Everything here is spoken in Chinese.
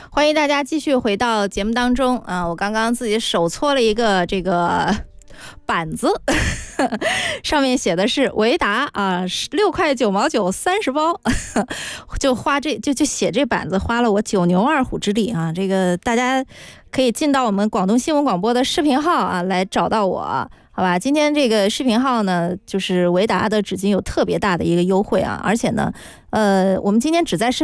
欢迎大家继续回到节目当中啊！我刚刚自己手搓了一个这个板子，上面写的是维达啊，6块9毛930包，就写这板子花了我9牛2虎之力啊！这个大家可以进到我们广东新闻广播的视频号啊来找到我。好吧，今天这个视频号呢，就是维达的纸巾有特别大的一个优惠啊，而且呢，我们今天只在视